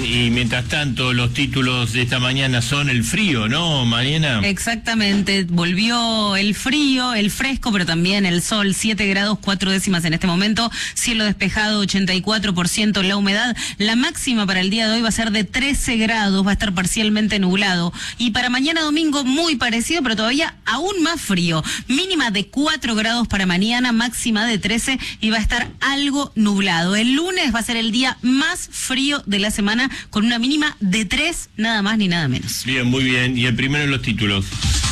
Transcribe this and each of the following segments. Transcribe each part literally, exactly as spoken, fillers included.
y mientras tanto los títulos de esta mañana son el frío, ¿no, Mariana? Exactamente, volvió el frío, el fresco, pero también el sol, siete grados, cuatro décimas en este momento, cielo despejado, ochenta y cuatro por ciento la humedad. La máxima para el día de hoy va a ser de trece grados, va a estar parcialmente nublado. Y para mañana domingo muy parecido, pero todavía aún más frío. Mínima de cuatro grados para mañana, máxima de trece y va a estar algo nublado. El lunes va a ser el día más frío de la semana con una mínima de tres, nada más ni nada menos. Bien, muy bien. Y el primero de los títulos.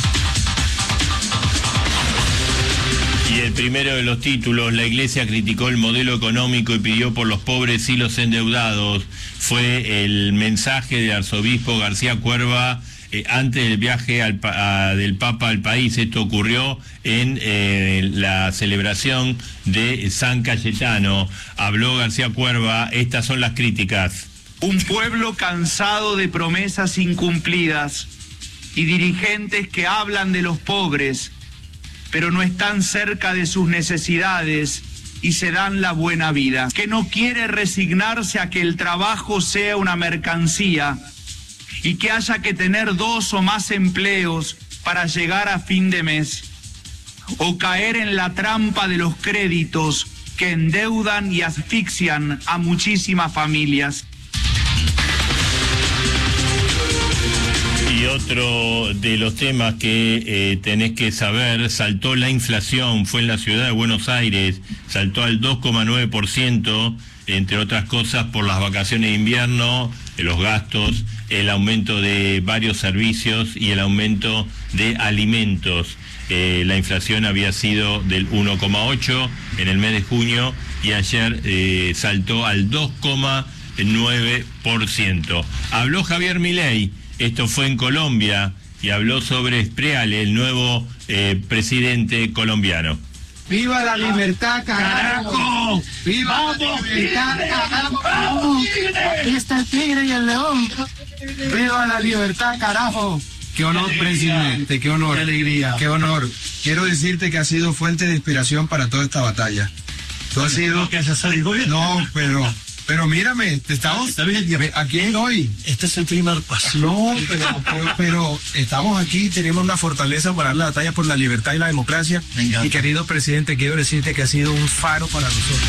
Y el primero de los títulos, la Iglesia criticó el modelo económico y pidió por los pobres y los endeudados. Fue el mensaje del arzobispo García Cuerva eh, antes del viaje al, a, del Papa al país. Esto ocurrió en eh, la celebración de San Cayetano. Habló García Cuerva, estas son las críticas. Un pueblo cansado de promesas incumplidas y dirigentes que hablan de los pobres, pero no están cerca de sus necesidades y se dan la buena vida. Que no quiere resignarse a que el trabajo sea una mercancía y que haya que tener dos o más empleos para llegar a fin de mes, o caer en la trampa de los créditos que endeudan y asfixian a muchísimas familias. Y otro de los temas que eh, tenés que saber, saltó la inflación, fue en la ciudad de Buenos Aires, saltó al dos coma nueve por ciento, entre otras cosas por las vacaciones de invierno, los gastos, el aumento de varios servicios y el aumento de alimentos. Eh, la inflación había sido del uno coma ocho en el mes de junio y ayer eh, saltó al dos coma nueve por ciento. Habló Javier Milei. Esto fue en Colombia y habló sobre Spreale, el nuevo eh, presidente colombiano. ¡Viva la libertad, carajo! ¡Viva la libertad, carajo! Aquí está el tigre y el león. ¡Viva la libertad, carajo! Qué honor, presidente, qué honor. Qué alegría. Qué honor. Quiero decirte que ha sido fuente de inspiración para toda esta batalla. Tú has sido... ¿Que hayas salido bien? No, pero... Pero mírame, te estamos... Está bien, aquí hoy. Este es el primer paso. No, pero, pero, pero estamos aquí, tenemos una fortaleza para dar la batalla por la libertad y la democracia. Y querido presidente, quiero decirte que ha sido un faro para nosotros.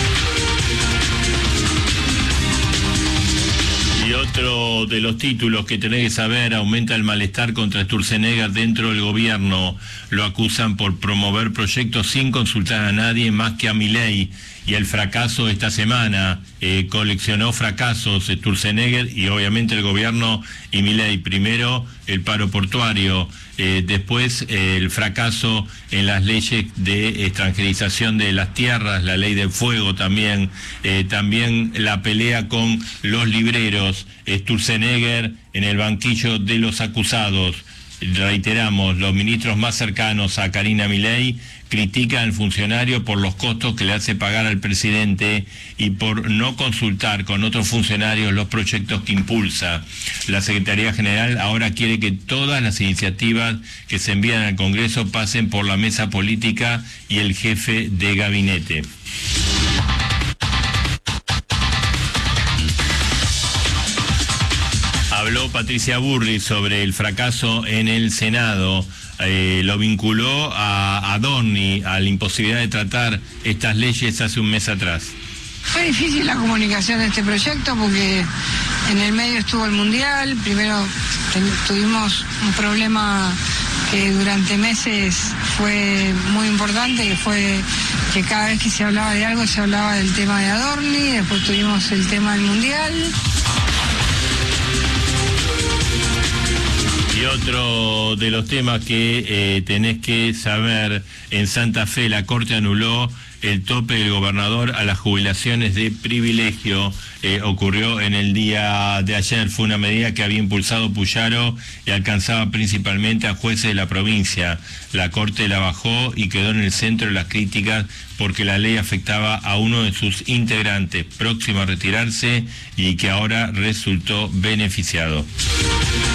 Y otro de los títulos que tenés que saber, aumenta el malestar contra Sturzenegger dentro del gobierno. Lo acusan por promover proyectos sin consultar a nadie más que a Milei. Y el fracaso esta semana, eh, coleccionó fracasos Sturzenegger y obviamente el gobierno y Milei. Primero el paro portuario, eh, después eh, el fracaso en las leyes de extranjerización de las tierras, la ley del fuego también, eh, también la pelea con los libreros, Sturzenegger en el banquillo de los acusados. Reiteramos, los ministros más cercanos a Karina Milei critican al funcionario por los costos que le hace pagar al presidente y por no consultar con otros funcionarios los proyectos que impulsa. La Secretaría General ahora quiere que todas las iniciativas que se envían al Congreso pasen por la mesa política y el jefe de gabinete. Habló Patricia Burri sobre el fracaso en el Senado. Eh, lo vinculó a Adorni, a la imposibilidad de tratar estas leyes hace un mes atrás. Fue difícil la comunicación de este proyecto porque en el medio estuvo el Mundial. Primero tuvimos un problema que durante meses fue muy importante, que fue que cada vez que se hablaba de algo se hablaba del tema de Adorni. Después tuvimos el tema del Mundial. Y otro de los temas que eh, tenés que saber, en Santa Fe la Corte anuló el tope del gobernador a las jubilaciones de privilegio. Eh, ocurrió en el día de ayer, fue una medida que había impulsado Puyaro y alcanzaba principalmente a jueces de la provincia. La Corte la bajó y quedó en el centro de las críticas porque la ley afectaba a uno de sus integrantes próximo a retirarse y que ahora resultó beneficiado.